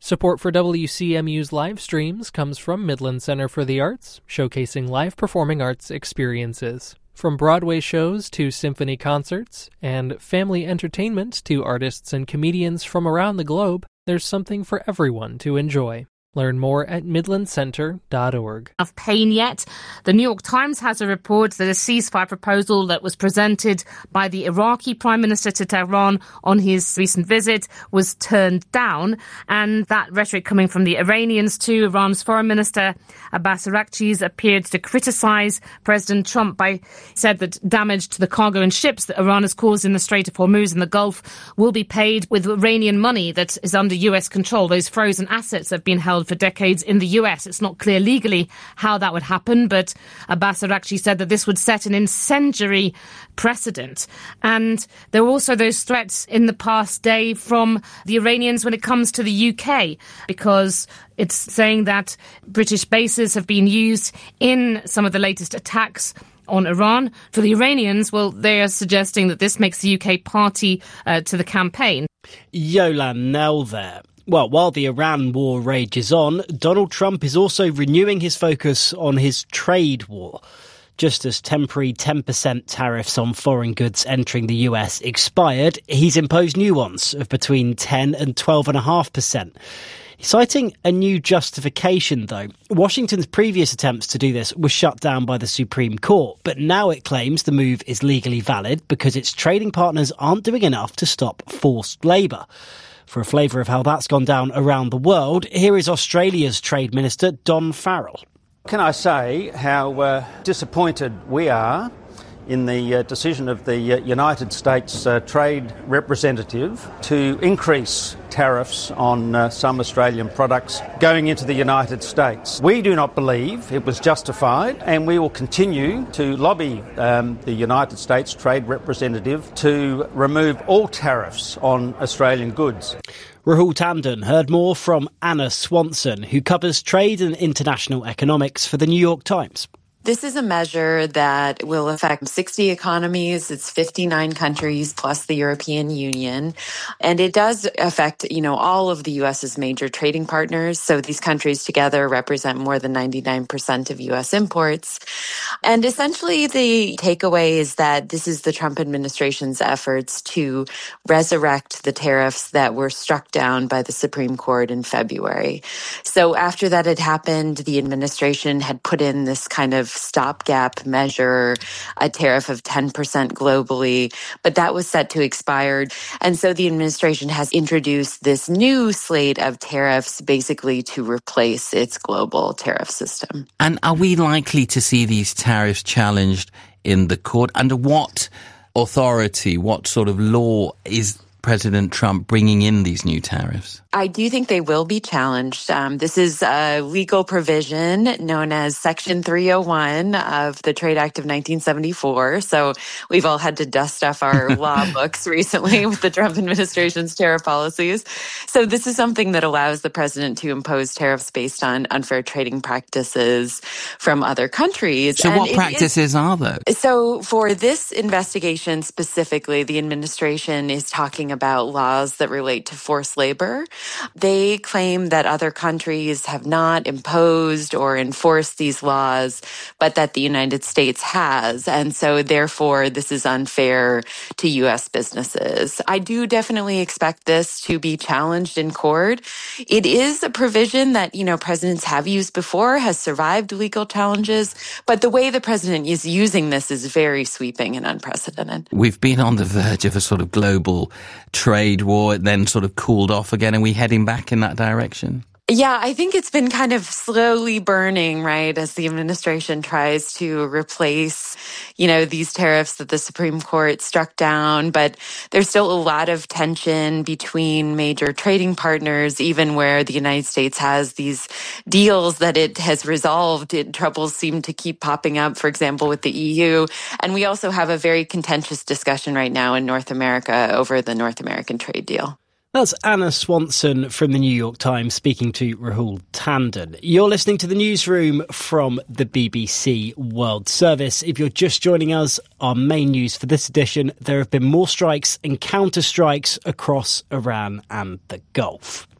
Support for WCMU's live streams comes from Midland Center for the Arts, showcasing live performing arts experiences. From Broadway shows to symphony concerts, and family entertainment to artists and comedians from around the globe, there's something for everyone to enjoy. Learn more at midlandcenter.org. Of pain yet. The New York Times has a report that a ceasefire proposal that was presented by the Iraqi Prime Minister to Tehran on his recent visit was turned down. And that rhetoric coming from the Iranians too. Iran's Foreign Minister Abbas Araghchi appeared to criticize President Trump said that damage to the cargo and ships that Iran has caused in the Strait of Hormuz in the Gulf will be paid with Iranian money that is under US control. Those frozen assets have been held for decades in the US. It's not clear legally how that would happen, but Abbas Araghchi said that this would set an incendiary precedent. And there were also those threats in the past day from the Iranians when it comes to the UK, because it's saying that British bases have been used in some of the latest attacks on Iran. For the Iranians, well, they are suggesting that this makes the UK party to the campaign. Yolan Nell there. Well, while the Iran war rages on, Donald Trump is also renewing his focus on his trade war. Just as temporary 10% tariffs on foreign goods entering the US expired, he's imposed new ones of between 10 and 12.5%. Citing a new justification, though, Washington's previous attempts to do this were shut down by the Supreme Court, but now it claims the move is legally valid because its trading partners aren't doing enough to stop forced labour. For a flavour of how that's gone down around the world, here is Australia's Trade Minister, Don Farrell. Can I say how disappointed we are in the decision of the United States Trade Representative to increase tariffs on some Australian products going into the United States. We do not believe it was justified, and we will continue to lobby the United States Trade Representative to remove all tariffs on Australian goods. Rahul Tandon heard more from Anna Swanson, who covers trade and international economics for the New York Times. This is a measure that will affect 60 economies. It's 59 countries plus the European Union. And it does affect, all of the U.S.'s major trading partners. So these countries together represent more than 99% of U.S. imports. And essentially the takeaway is that this is the Trump administration's efforts to resurrect the tariffs that were struck down by the Supreme Court in February. So after that had happened, the administration had put in this kind of stopgap measure, a tariff of 10% globally, but that was set to expire. And so the administration has introduced this new slate of tariffs basically to replace its global tariff system. And are we likely to see these tariffs challenged in the court? Under what authority, what sort of law is President Trump bringing in these new tariffs? I do think they will be challenged. This is a legal provision known as Section 301 of the Trade Act of 1974. So we've all had to dust off our law books recently with the Trump administration's tariff policies. So this is something that allows the president to impose tariffs based on unfair trading practices from other countries. So what practices are those? So for this investigation specifically, the administration is talking about laws that relate to forced labor. They claim that other countries have not imposed or enforced these laws, but that the United States has. And so therefore, this is unfair to U.S. businesses. I do definitely expect this to be challenged in court. It is a provision that, presidents have used before, has survived legal challenges, but the way the president is using this is very sweeping and unprecedented. We've been on the verge of a sort of global trade war, it then sort of cooled off again. Are we heading back in that direction? Yeah, I think it's been kind of slowly burning, right, as the administration tries to replace, these tariffs that the Supreme Court struck down. But there's still a lot of tension between major trading partners, even where the United States has these deals that it has resolved. Troubles seem to keep popping up, for example, with the EU. And we also have a very contentious discussion right now in North America over the North American trade deal. That's Anna Swanson from the New York Times speaking to Rahul Tandon. You're listening to the newsroom from the BBC World Service. If you're just joining us, our main news for this edition, there have been more strikes and counter-strikes across Iran and the Gulf.